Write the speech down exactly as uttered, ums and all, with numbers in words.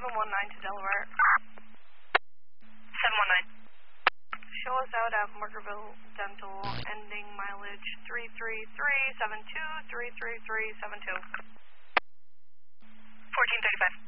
seven one nine to Delaware. seven one nine. Show us out at Markerville Dental, ending mileage three three three seven two, three three three seven two. fourteen thirty-five.